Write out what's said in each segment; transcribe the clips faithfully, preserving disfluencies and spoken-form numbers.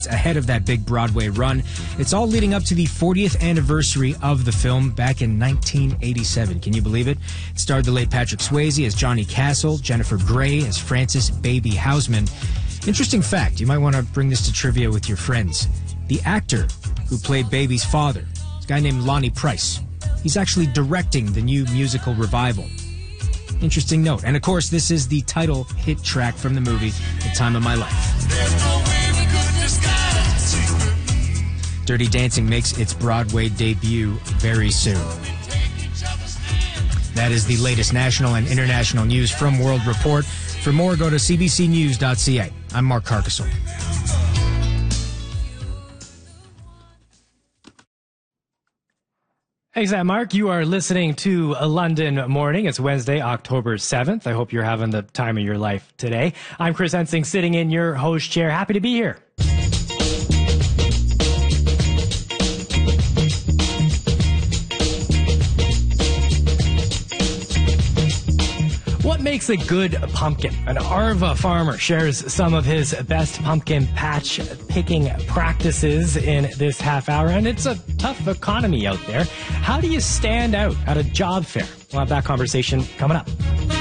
ahead of that big Broadway run. It's all leading up to the fortieth anniversary of the film back in nineteen eighty-seven. Can you believe it? It starred the late Patrick Swayze as Johnny Castle, Jennifer Grey as Frances Baby Houseman. Interesting fact, you might want to bring this to trivia with your friends. The actor who played Baby's father, this guy named Lonnie Price, he's actually directing the new musical revival. Interesting note. And of course, this is the title hit track from the movie, The Time of My Life. Dirty Dancing makes its Broadway debut very soon. That is the latest national and international news from World Report. For more, go to c b c news dot c a. I'm Mark Carcasole. Thanks, that Mark. You are listening to a London Morning. It's Wednesday, October seventh. I hope you're having the time of your life today. I'm Chris Hensing, sitting in your host chair. Happy to be here. What makes a good pumpkin? An Arva farmer shares some of his best pumpkin patch picking practices in this half hour, and it's a tough economy out there. How do you stand out at a job fair? We'll have that conversation coming up.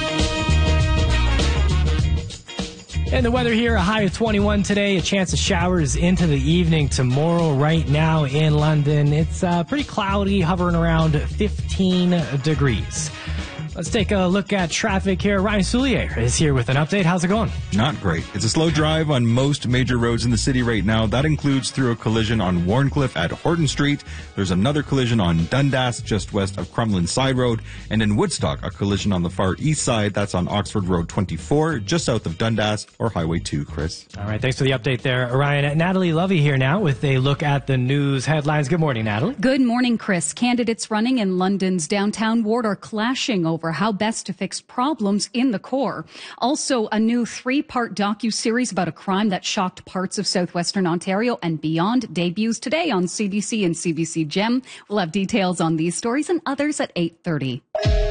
And the weather here, a high of twenty-one today, a chance of showers into the evening tomorrow. Right now in London, it's uh, pretty cloudy, hovering around fifteen degrees. Let's take a look at traffic here. Ryan Soulier is here with an update. How's it going? Not great. It's a slow drive on most major roads in the city right now. That includes through a collision on Warncliffe at Horton Street. There's another collision on Dundas just west of Crumlin Side Road. And in Woodstock, a collision on the far east side. That's on Oxford Road twenty-four, just south of Dundas or Highway two, Chris. All right. Thanks for the update there, Ryan. Natalie Lovey here now with a look at the news headlines. Good morning, Natalie. Good morning, Chris. Candidates running in London's downtown ward are clashing over how best to fix problems in the core. Also, a new three-part docu-series about a crime that shocked parts of southwestern Ontario and beyond debuts today on C B C and C B C Gem. We'll have details on these stories and others at eight thirty.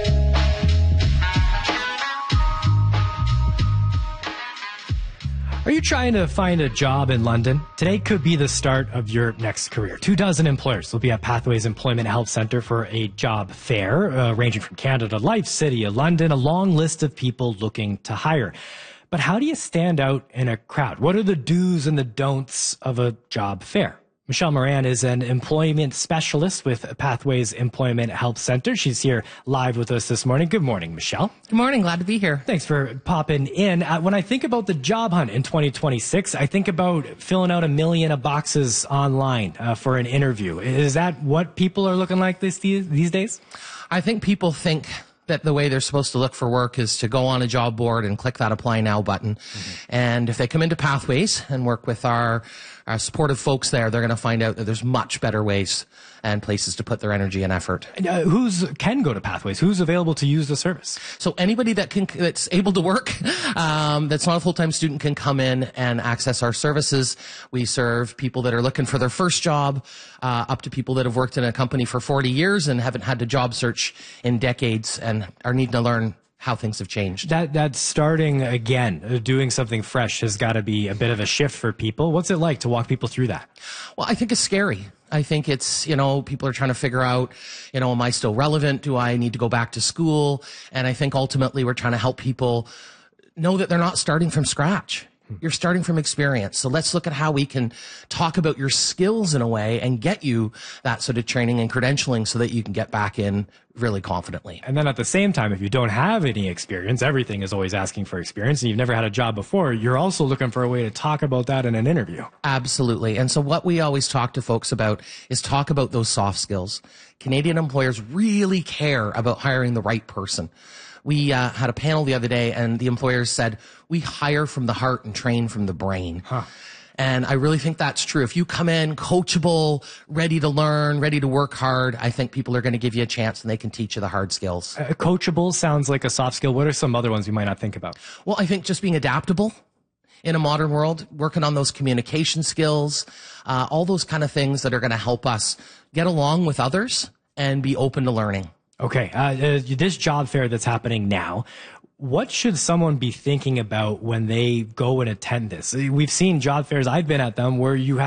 Are you trying to find a job in London? Today could be the start of your next career. Two dozen employers will be at Pathways Employment Help Centre for a job fair, uh, ranging from Canada Life, City of London, a long list of people looking to hire. But how do you stand out in a crowd? What are the do's and the don'ts of a job fair? Michelle Moran is an employment specialist with Pathways Employment Help Centre. She's here live with us this morning. Good morning, Michelle. Good morning. Glad to be here. Thanks for popping in. Uh, when I think about the job hunt in twenty twenty-six, I think about filling out a million of boxes online uh, for an interview. Is that what people are looking like this, these days? I think people think that the way they're supposed to look for work is to go on a job board and click that apply now button. Mm-hmm. And if they come into Pathways and work with our, our supportive folks there, they're going to find out that there's much better ways and places to put their energy and effort. Uh, who's can go to Pathways? Who's available to use the service? So anybody that can, that's able to work, um, that's not a full-time student can come in and access our services. We serve people that are looking for their first job, uh, up to people that have worked in a company for forty years and haven't had to job search in decades and are needing to learn how things have changed. That that's starting again, uh, doing something fresh has got to be a bit of a shift for people. What's it like to walk people through that? Well, I think it's scary. I think it's, you know, people are trying to figure out, you know, am I still relevant? Do I need to go back to school? And I think ultimately we're trying to help people know that they're not starting from scratch. You're starting from experience. So let's look at how we can talk about your skills in a way and get you that sort of training and credentialing so that you can get back in really confidently. And then at the same time, if you don't have any experience, everything is always asking for experience, and you've never had a job before, you're also looking for a way to talk about that in an interview. Absolutely. And so what we always talk to folks about is talk about those soft skills. Canadian employers really care about hiring the right person. We uh, had a panel the other day, and the employers said, we hire from the heart and train from the brain. Huh. And I really think that's true. If you come in coachable, ready to learn, ready to work hard, I think people are going to give you a chance and they can teach you the hard skills. Uh, coachable sounds like a soft skill. What are some other ones you might not think about? Well, I think just being adaptable in a modern world, working on those communication skills, uh, all those kind of things that are going to help us get along with others and be open to learning. Okay, uh, uh, this job fair that's happening now, what should someone be thinking about when they go and attend this? We've seen job fairs, I've been at them, where you have